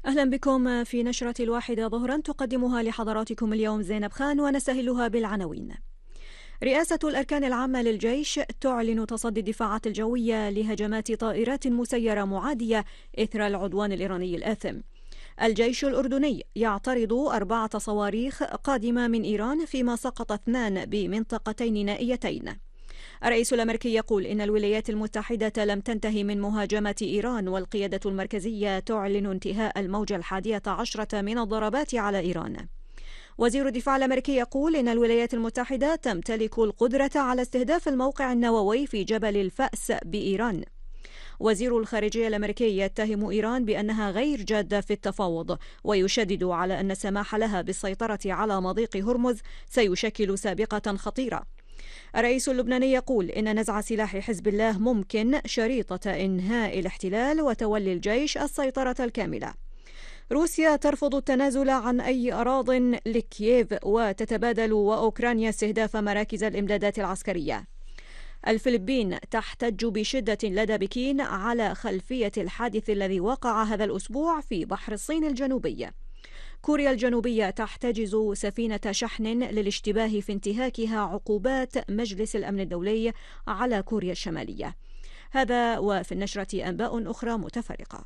أهلا بكم في نشرة 1 ظهرا تقدمها لحضراتكم اليوم زينب خان، ونستهلها بالعناوين. رئاسة الأركان العامة للجيش تعلن تصدي الدفاعات الجوية لهجمات طائرات مسيرة معادية إثر العدوان الإيراني الآثم. الجيش الأردني يعترض 4 صواريخ قادمة من إيران، فيما سقط 2 بمنطقتين نائيتين. الرئيس الأمريكي يقول إن الولايات المتحدة لم تنتهي من مهاجمة إيران، والقيادة المركزية تعلن انتهاء الموجة 11 من الضربات على إيران. وزير الدفاع الأمريكي يقول إن الولايات المتحدة تمتلك القدرة على استهداف الموقع النووي في جبل الفأس بإيران. وزير الخارجية الأمريكي يتهم إيران بأنها غير جادة في التفاوض، ويشدد على أن السماح لها بالسيطرة على مضيق هرمز سيشكل سابقة خطيرة. الرئيس اللبناني يقول إن نزع سلاح حزب الله ممكن شريطة إنهاء الاحتلال وتولي الجيش السيطرة الكاملة. روسيا ترفض التنازل عن أي أراضٍ لكييف، وتتبادل وأوكرانيا استهداف مراكز الإمدادات العسكرية. الفلبين تحتج بشدة لدى بكين على خلفية الحادث الذي وقع هذا الأسبوع في بحر الصين الجنوبي. كوريا الجنوبية تحتجز سفينة شحن للاشتباه في انتهاكها عقوبات مجلس الأمن الدولي على كوريا الشمالية. هذا وفي النشرة أنباء أخرى متفرقة.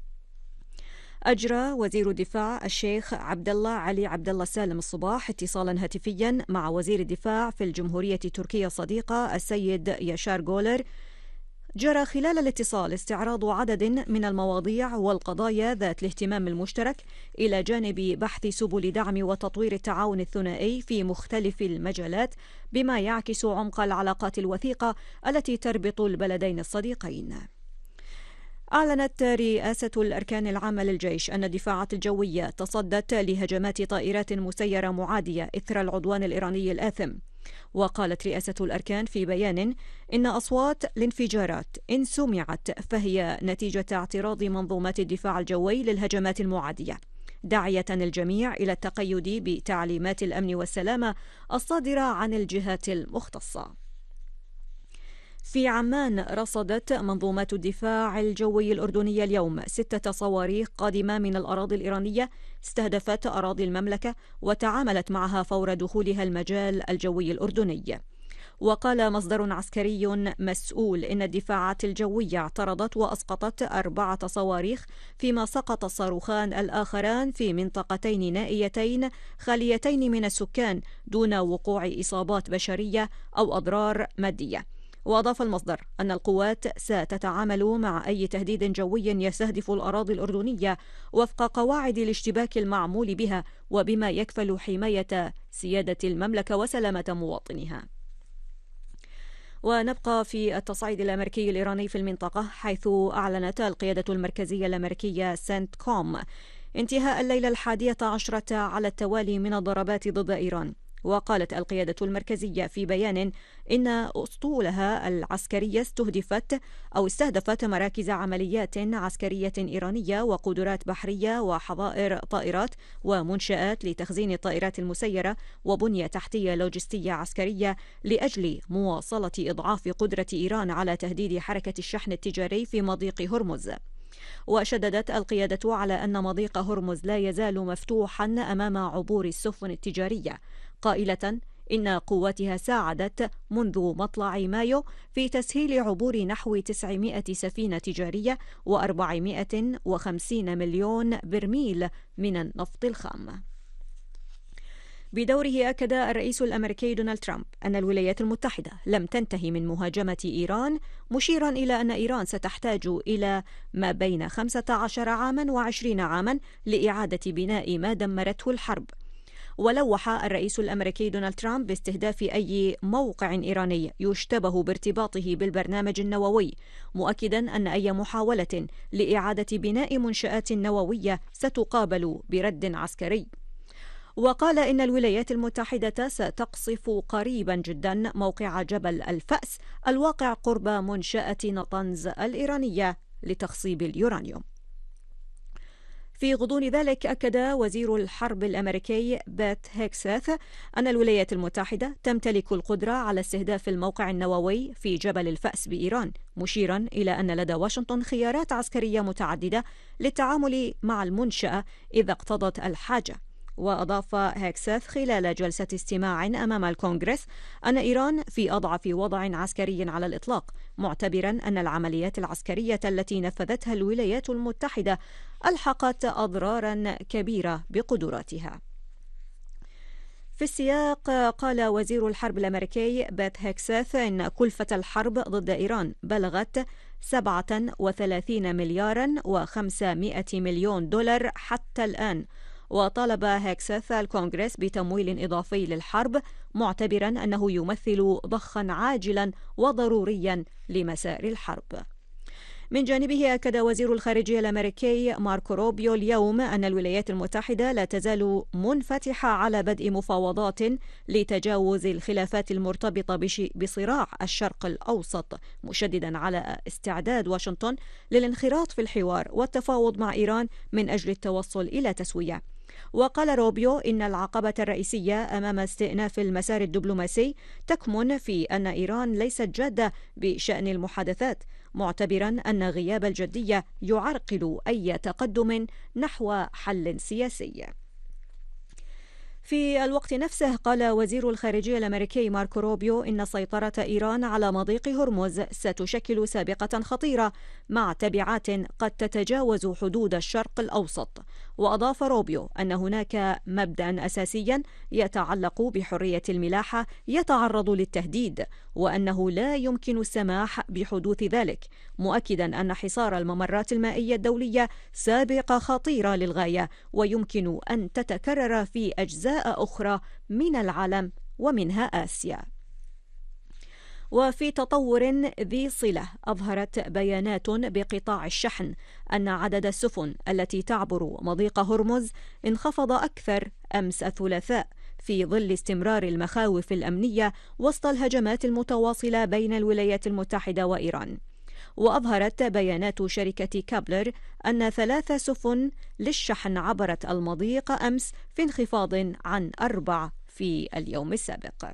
أجرى وزير الدفاع الشيخ عبد الله علي عبد الله سالم الصباح اتصالا هاتفيا مع وزير الدفاع في الجمهورية التركية الصديقة السيد ياشار جولر. جرى خلال الاتصال استعراض عدد من المواضيع والقضايا ذات الاهتمام المشترك، إلى جانب بحث سبل دعم وتطوير التعاون الثنائي في مختلف المجالات، بما يعكس عمق العلاقات الوثيقة التي تربط البلدين الصديقين. أعلنت رئاسة الأركان العامة للجيش أن الدفاعات الجوية تصدت لهجمات طائرات مسيرة معادية إثر العدوان الإيراني الآثم. وقالت رئاسة الأركان في بيان إن أصوات الانفجارات إن سمعت فهي نتيجة اعتراض منظومات الدفاع الجوي للهجمات المعادية، داعية الجميع إلى التقيد بتعليمات الأمن والسلامة الصادرة عن الجهات المختصة. في عمان رصدت منظومات الدفاع الجوي الأردنية اليوم 6 صواريخ قادمة من الأراضي الإيرانية استهدفت أراضي المملكة، وتعاملت معها فور دخولها المجال الجوي الأردني. وقال مصدر عسكري مسؤول إن الدفاعات الجوية اعترضت وأسقطت 4 صواريخ، فيما سقط الصاروخان الآخران في منطقتين نائيتين خاليتين من السكان دون وقوع إصابات بشرية أو أضرار مادية. وأضاف المصدر أن القوات ستتعامل مع أي تهديد جوي يستهدف الأراضي الأردنية وفق قواعد الاشتباك المعمول بها، وبما يكفل حماية سيادة المملكة وسلامة مواطنيها. ونبقى في التصعيد الأمريكي الإيراني في المنطقة، حيث أعلنت القيادة المركزية الأمريكية سنت كوم انتهاء الليلة 11 على التوالي من الضربات ضد إيران. وقالت القيادة المركزية في بيان إن أسطولها العسكرية استهدفت مراكز عمليات عسكرية إيرانية وقدرات بحرية وحظائر طائرات ومنشآت لتخزين الطائرات المسيرة وبنية تحتية لوجستية عسكرية، لأجل مواصلة إضعاف قدرة إيران على تهديد حركة الشحن التجاري في مضيق هرمز. وشددت القيادة على أن مضيق هرمز لا يزال مفتوحا أمام عبور السفن التجارية، قائلة إن قواتها ساعدت منذ مطلع مايو في تسهيل عبور نحو 900 سفينة تجارية و450 مليون برميل من النفط الخام. بدوره أكد الرئيس الأمريكي دونالد ترامب أن الولايات المتحدة لم تنتهي من مهاجمة إيران، مشيرا إلى أن إيران ستحتاج إلى ما بين 15 عاما و20 عاما لإعادة بناء ما دمرته الحرب. ولوح الرئيس الأمريكي دونالد ترامب باستهداف أي موقع إيراني يشتبه بارتباطه بالبرنامج النووي، مؤكدا أن أي محاولة لإعادة بناء منشآت نووية ستقابل برد عسكري. وقال إن الولايات المتحدة ستقصف قريبا جدا موقع جبل الفأس الواقع قرب منشأة نطنز الإيرانية لتخصيب اليورانيوم. في غضون ذلك أكد وزير الحرب الأمريكي بيت هيكسيث أن الولايات المتحدة تمتلك القدرة على استهداف الموقع النووي في جبل الفأس بإيران، مشيرا إلى أن لدى واشنطن خيارات عسكرية متعددة للتعامل مع المنشأة إذا اقتضت الحاجة. وأضاف هيكسيث خلال جلسة استماع أمام الكونغرس أن إيران في أضعف وضع عسكري على الإطلاق، معتبرا أن العمليات العسكرية التي نفذتها الولايات المتحدة ألحقت أضرارا كبيرة بقدراتها. في السياق قال وزير الحرب الأمريكي بيت هيكسيث إن كلفة الحرب ضد إيران بلغت 37 مليار و500 مليون دولار حتى الآن. وطالب هيكسيث الكونغرس بتمويل إضافي للحرب، معتبرا أنه يمثل ضخا عاجلا وضروريا لمسار الحرب. من جانبه أكد وزير الخارجية الأمريكي ماركو روبيو اليوم أن الولايات المتحدة لا تزال منفتحة على بدء مفاوضات لتجاوز الخلافات المرتبطة بصراع الشرق الأوسط، مشددا على استعداد واشنطن للانخراط في الحوار والتفاوض مع إيران من أجل التوصل إلى تسوية. وقال روبيو إن العقبة الرئيسية أمام استئناف المسار الدبلوماسي تكمن في أن إيران ليست جادة بشأن المحادثات، معتبرا أن غياب الجدية يعرقل أي تقدم نحو حل سياسي. في الوقت نفسه قال وزير الخارجية الأمريكي ماركو روبيو إن سيطرة إيران على مضيق هرمز ستشكل سابقة خطيرة مع تبعات قد تتجاوز حدود الشرق الأوسط. وأضاف روبيو أن هناك مبدأ أساسيا يتعلق بحرية الملاحة يتعرض للتهديد، وأنه لا يمكن السماح بحدوث ذلك، مؤكدا أن حصار الممرات المائية الدولية سابقة خطيرة للغاية ويمكن أن تتكرر في أجزاء أخرى من العالم ومنها آسيا. وفي تطور ذي صلة أظهرت بيانات بقطاع الشحن أن عدد السفن التي تعبر مضيق هرمز انخفض أكثر أمس الثلاثاء في ظل استمرار المخاوف الأمنية وسط الهجمات المتواصلة بين الولايات المتحدة وإيران. وأظهرت بيانات شركة كابلر أن 3 سفن للشحن عبرت المضيق أمس في انخفاض عن 4 في اليوم السابق.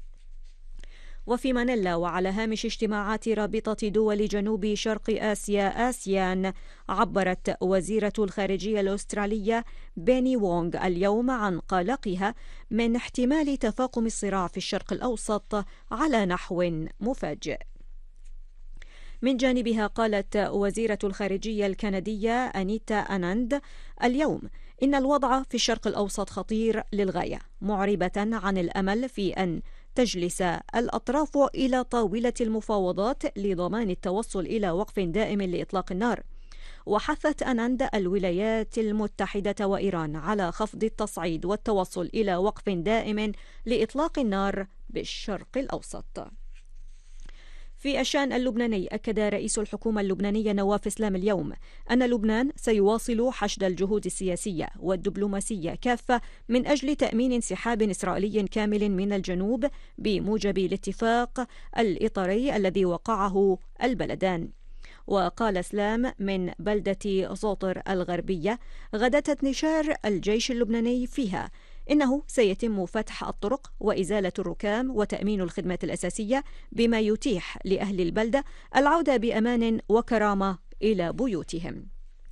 وفي مانيلا وعلى هامش اجتماعات رابطة دول جنوب شرق آسيا آسيان، عبرت وزيرة الخارجية الأسترالية بيني وونغ اليوم عن قلقها من احتمال تفاقم الصراع في الشرق الأوسط على نحو مفاجئ. من جانبها قالت وزيرة الخارجية الكندية أنيتا أناند اليوم إن الوضع في الشرق الأوسط خطير للغاية، معربة عن الأمل في أن تجلس الأطراف إلى طاولة المفاوضات لضمان التوصل إلى وقف دائم لإطلاق النار. وحثت أناند الولايات المتحدة وإيران على خفض التصعيد والتوصل إلى وقف دائم لإطلاق النار بالشرق الأوسط. في الشأن اللبناني أكد رئيس الحكومة اللبنانية نواف إسلام اليوم أن لبنان سيواصل حشد الجهود السياسية والدبلوماسية كافة من أجل تأمين انسحاب إسرائيلي كامل من الجنوب بموجب الاتفاق الإطاري الذي وقعه البلدان. وقال إسلام من بلدة زوطر الغربية غداة نشار الجيش اللبناني فيها إنه سيتم فتح الطرق وإزالة الركام وتأمين الخدمات الأساسية بما يتيح لأهل البلدة العودة بأمان وكرامة إلى بيوتهم.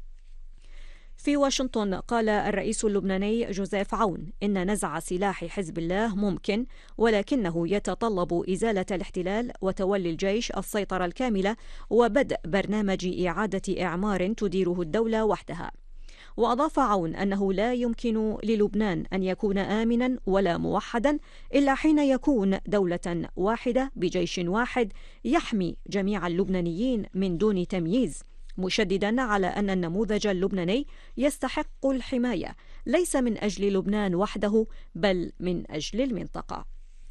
في واشنطن قال الرئيس اللبناني جوزيف عون إن نزع سلاح حزب الله ممكن، ولكنه يتطلب إزالة الاحتلال وتولي الجيش السيطرة الكاملة وبدء برنامج إعادة إعمار تديره الدولة وحدها. وأضاف عون أنه لا يمكن للبنان أن يكون آمنا ولا موحدا إلا حين يكون دولة واحدة بجيش واحد يحمي جميع اللبنانيين من دون تمييز، مشددا على أن النموذج اللبناني يستحق الحماية ليس من أجل لبنان وحده بل من أجل المنطقة.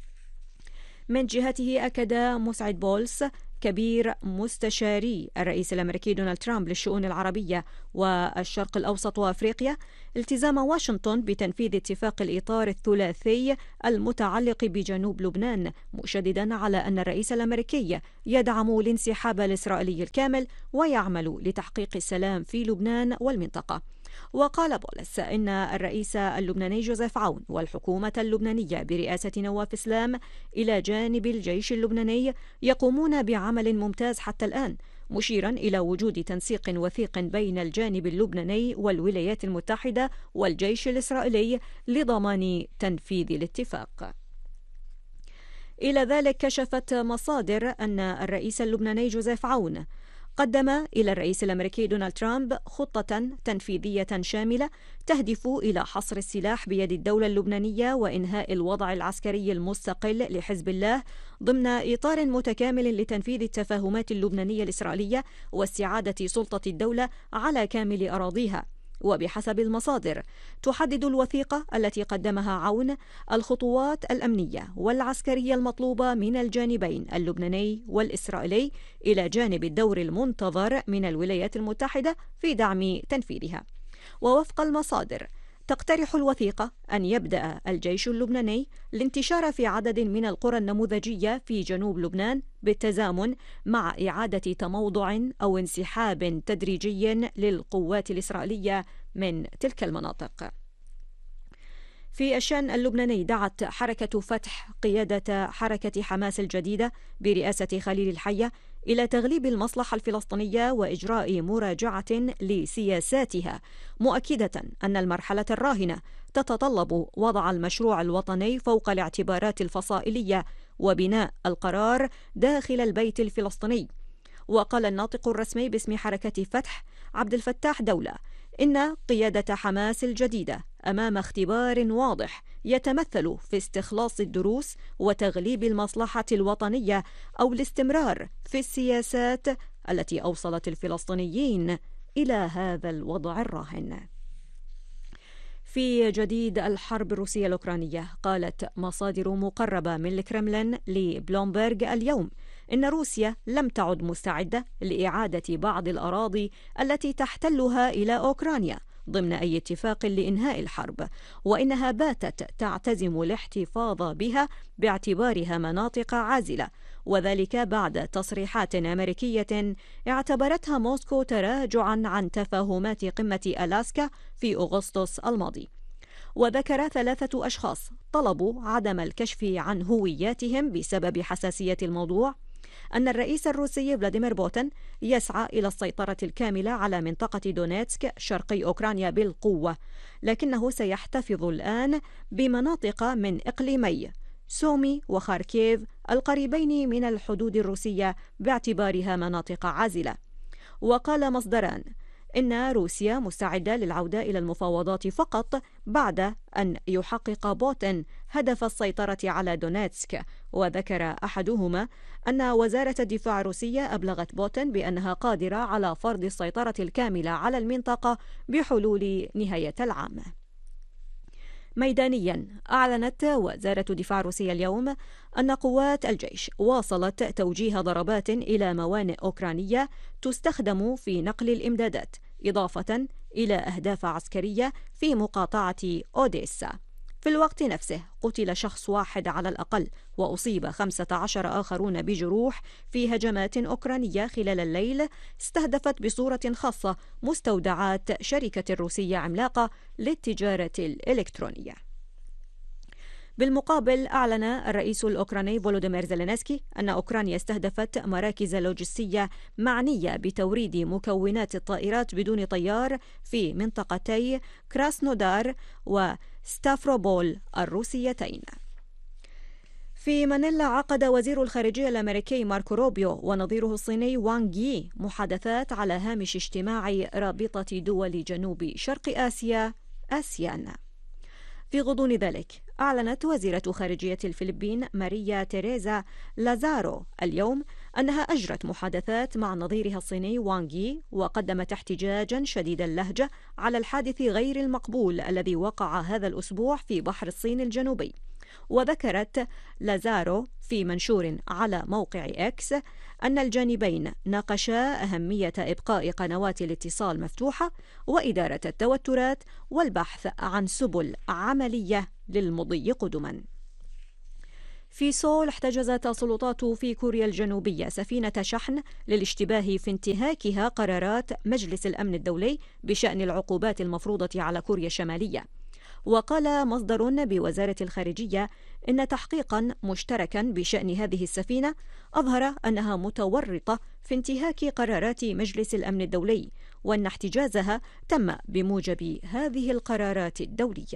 من جهته أكد مسعد بولس كبير مستشاري الرئيس الأمريكي دونالد ترامب للشؤون العربية والشرق الأوسط وأفريقيا التزام واشنطن بتنفيذ اتفاق الإطار الثلاثي المتعلق بجنوب لبنان، مشددا على أن الرئيس الأمريكي يدعم الانسحاب الإسرائيلي الكامل ويعمل لتحقيق السلام في لبنان والمنطقة. وقال بولس إن الرئيس اللبناني جوزيف عون والحكومة اللبنانية برئاسة نواف إسلام إلى جانب الجيش اللبناني يقومون بعمل ممتاز حتى الآن، مشيرا إلى وجود تنسيق وثيق بين الجانب اللبناني والولايات المتحدة والجيش الإسرائيلي لضمان تنفيذ الاتفاق. إلى ذلك كشفت مصادر أن الرئيس اللبناني جوزيف عون قدم إلى الرئيس الأمريكي دونالد ترامب خطة تنفيذية شاملة تهدف إلى حصر السلاح بيد الدولة اللبنانية وإنهاء الوضع العسكري المستقل لحزب الله ضمن إطار متكامل لتنفيذ التفاهمات اللبنانية الإسرائيلية واستعادة سلطة الدولة على كامل أراضيها. وبحسب المصادر تحدد الوثيقة التي قدمها عون الخطوات الأمنية والعسكرية المطلوبة من الجانبين اللبناني والإسرائيلي إلى جانب الدور المنتظر من الولايات المتحدة في دعم تنفيذها. ووفق المصادر تقترح الوثيقة أن يبدأ الجيش اللبناني الانتشار في عدد من القرى النموذجية في جنوب لبنان بالتزامن مع إعادة تموضع أو انسحاب تدريجي للقوات الإسرائيلية من تلك المناطق. في الشأن اللبناني دعت حركة فتح قيادة حركة حماس الجديدة برئاسة خليل الحية إلى تغليب المصلحة الفلسطينية وإجراء مراجعة لسياساتها، مؤكدة أن المرحلة الراهنة تتطلب وضع المشروع الوطني فوق الاعتبارات الفصائلية وبناء القرار داخل البيت الفلسطيني. وقال الناطق الرسمي باسم حركة فتح عبد الفتاح دولة إن قيادة حماس الجديدة أمام اختبار واضح يتمثل في استخلاص الدروس وتغليب المصلحة الوطنية أو الاستمرار في السياسات التي أوصلت الفلسطينيين إلى هذا الوضع الراهن. في جديد الحرب الروسية الأوكرانية، قالت مصادر مقربة من الكرملين لبلومبرغ اليوم إن روسيا لم تعد مستعدة لإعادة بعض الأراضي التي تحتلها إلى أوكرانيا ضمن أي اتفاق لإنهاء الحرب، وإنها باتت تعتزم الاحتفاظ بها باعتبارها مناطق عازلة، وذلك بعد تصريحات أمريكية اعتبرتها موسكو تراجعا عن تفاهمات قمة ألاسكا في أغسطس الماضي. وذكر 3 أشخاص طلبوا عدم الكشف عن هوياتهم بسبب حساسية الموضوع أن الرئيس الروسي فلاديمير بوتين يسعى إلى السيطرة الكاملة على منطقة دونيتسك شرقي أوكرانيا بالقوة، لكنه سيحتفظ الآن بمناطق من إقليمي سومي وخاركيف القريبين من الحدود الروسية باعتبارها مناطق عازلة. وقال مصدران إن روسيا مستعدة للعودة إلى المفاوضات فقط بعد أن يحقق بوتين هدف السيطرة على دونيتسك. وذكر أحدهما أن وزارة الدفاع الروسية أبلغت بوتين بأنها قادرة على فرض السيطرة الكاملة على المنطقة بحلول نهاية العام. ميدانيا، أعلنت وزارة الدفاع الروسية اليوم أن قوات الجيش واصلت توجيه ضربات إلى موانئ أوكرانية تستخدم في نقل الإمدادات، إضافة إلى أهداف عسكرية في مقاطعة أوديسا. في الوقت نفسه قتل شخص واحد على الأقل، وأصيب 15 آخرون بجروح في هجمات أوكرانية خلال الليل استهدفت بصورة خاصة مستودعات شركة روسية عملاقة للتجارة الإلكترونية. بالمقابل، أعلن الرئيس الأوكراني فولوديمير زيلينسكي أن أوكرانيا استهدفت مراكز لوجستية معنية بتوريد مكونات الطائرات بدون طيار في منطقتي كراسنودار وستافروبول الروسيتين. في مانيلا، عقد وزير الخارجية الأمريكي ماركو روبيو ونظيره الصيني وانغ يي محادثات على هامش اجتماع رابطة دول جنوب شرق آسيا آسيان. في غضون ذلك، أعلنت وزيرة خارجية الفلبين ماريا تيريزا لازارو اليوم أنها أجرت محادثات مع نظيرها الصيني وانغ يي، وقدمت احتجاجا شديد اللهجة على الحادث غير المقبول الذي وقع هذا الأسبوع في بحر الصين الجنوبي. وذكرت لازارو في منشور على موقع إكس أن الجانبين ناقشا أهمية إبقاء قنوات الاتصال مفتوحة وإدارة التوترات والبحث عن سبل عملية للمضي قدما. في سول احتجزت السلطات في كوريا الجنوبية سفينة شحن للاشتباه في انتهاكها قرارات مجلس الأمن الدولي بشأن العقوبات المفروضة على كوريا الشمالية. وقال مصدر بوزارة الخارجية إن تحقيقا مشتركا بشأن هذه السفينة أظهر أنها متورطة في انتهاك قرارات مجلس الأمن الدولي، وأن احتجازها تم بموجب هذه القرارات الدولية.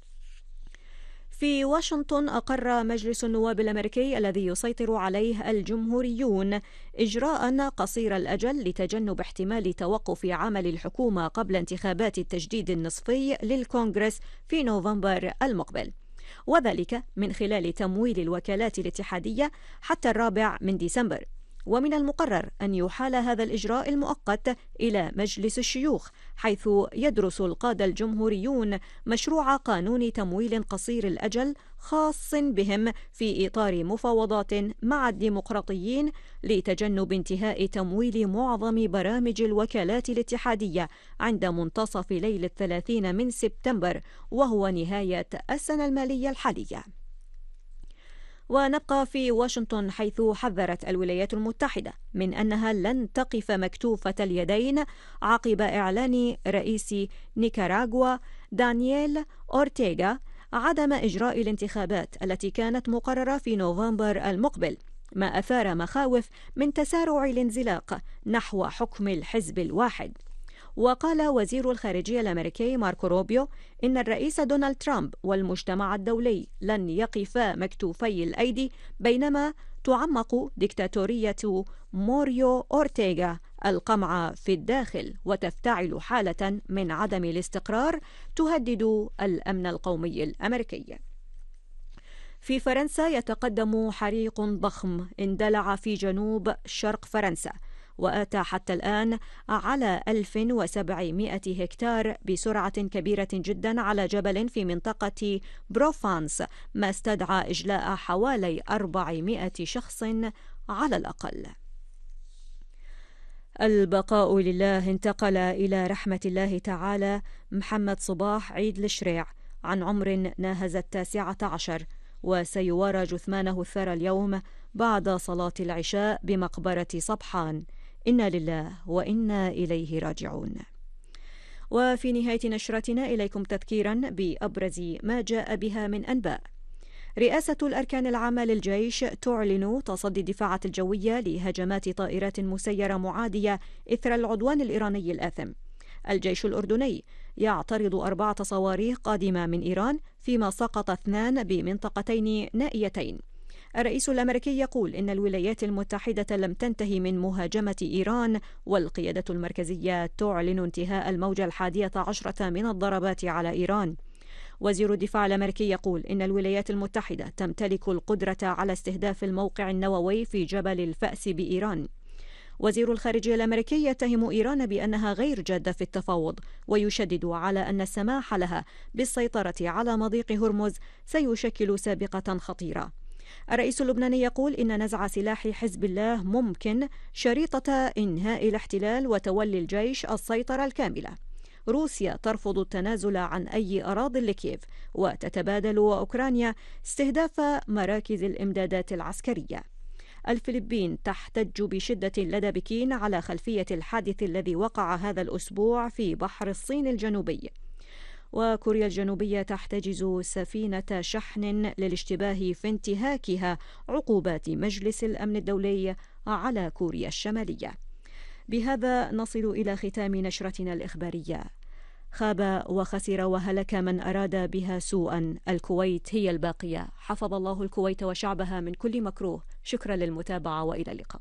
في واشنطن أقر مجلس النواب الأمريكي الذي يسيطر عليه الجمهوريون إجراء قصير الأجل لتجنب احتمال توقف عمل الحكومة قبل انتخابات التجديد النصفي للكونغرس في نوفمبر المقبل، وذلك من خلال تمويل الوكالات الاتحادية حتى 4 ديسمبر. ومن المقرر أن يحال هذا الإجراء المؤقت إلى مجلس الشيوخ، حيث يدرس القادة الجمهوريون مشروع قانون تمويل قصير الأجل خاص بهم في إطار مفاوضات مع الديمقراطيين لتجنب انتهاء تمويل معظم برامج الوكالات الاتحادية عند منتصف ليلة 30 سبتمبر، وهو نهاية السنة المالية الحالية. ونبقى في واشنطن، حيث حذرت الولايات المتحدة من أنها لن تقف مكتوفة اليدين عقب إعلان رئيس نيكاراغوا دانييل أورتيغا عدم إجراء الانتخابات التي كانت مقررة في نوفمبر المقبل، ما أثار مخاوف من تسارع الانزلاق نحو حكم الحزب الواحد. وقال وزير الخارجية الأمريكي ماركو روبيو إن الرئيس دونالد ترامب والمجتمع الدولي لن يقفا مكتوفي الأيدي بينما تعمق ديكتاتورية موريو أورتيغا القمع في الداخل وتفتعل حالة من عدم الاستقرار تهدد الأمن القومي الأمريكي. في فرنسا يتقدم حريق ضخم اندلع في جنوب شرق فرنسا، وآتى حتى الآن على 1700 هكتار بسرعة كبيرة جدا على جبل في منطقة بروفانس، ما استدعى إجلاء حوالي 400 شخص على الأقل. البقاء لله. انتقل إلى رحمة الله تعالى محمد صباح عيد الشريع عن عمر ناهز 19، وسيوارى جثمانه الثرى اليوم بعد صلاة العشاء بمقبرة صبحان. إنا لله وإنا إليه راجعون. وفي نهاية نشرتنا إليكم تذكيرا بأبرز ما جاء بها من أنباء. رئاسة الأركان العامة للجيش تعلن تصدي الدفاعات الجوية لهجمات طائرات مسيرة معادية إثر العدوان الإيراني الآثم. الجيش الأردني يعترض 4 صواريخ قادمة من إيران، فيما سقط 2 بمنطقتين نائيتين. الرئيس الأمريكي يقول إن الولايات المتحدة لم تنتهي من مهاجمة إيران، والقيادة المركزية تعلن انتهاء الموجة 11 من الضربات على إيران. وزير الدفاع الأمريكي يقول إن الولايات المتحدة تمتلك القدرة على استهداف الموقع النووي في جبل الفأس بإيران. وزير الخارجية الأمريكي يتهم إيران بأنها غير جادة في التفاوض، ويشدد على أن السماح لها بالسيطرة على مضيق هرمز سيشكل سابقة خطيرة. الرئيس اللبناني يقول إن نزع سلاح حزب الله ممكن شريطة إنهاء الاحتلال وتولي الجيش السيطرة الكاملة. روسيا ترفض التنازل عن أي أراضي لكييف، وتتبادل أوكرانيا استهداف مراكز الإمدادات العسكرية. الفلبين تحتج بشدة لدى بكين على خلفية الحادث الذي وقع هذا الأسبوع في بحر الصين الجنوبي. وكوريا الجنوبية تحتجز سفينة شحن للاشتباه في انتهاكها عقوبات مجلس الأمن الدولي على كوريا الشمالية. بهذا نصل إلى ختام نشرتنا الإخبارية. خاب وخسر وهلك من أراد بها سوءا. الكويت هي الباقية. حفظ الله الكويت وشعبها من كل مكروه. شكرا للمتابعة وإلى اللقاء.